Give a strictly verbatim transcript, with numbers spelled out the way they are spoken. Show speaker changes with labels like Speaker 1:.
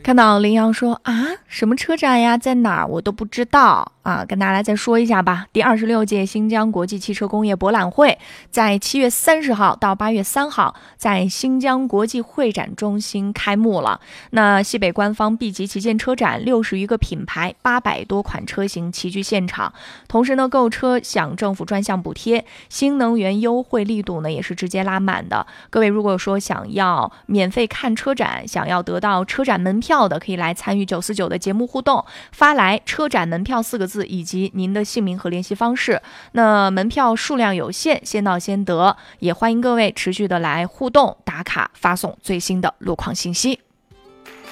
Speaker 1: 看到林阳说啊，什么车展呀，在哪儿我都不知道啊，跟大家再说一下吧。第二十六届新疆国际汽车工业博览会在七月三十号到八月三号在新疆国际会展中心开幕了。那西北官方 B 级旗舰车展，六十余个品牌，八百多款车型齐聚现场。同时呢，购车享政府专项补贴，新能源优惠力度呢也是直接拉满的。各位如果说想要免费看车展，想要得到车展门票的，可以来参与九四九的节目互动，发来车展门票四个字以及您的姓名和联系方式。那门票数量有限，先到先得，也欢迎各位持续的来互动打卡，发送最新的路况信息。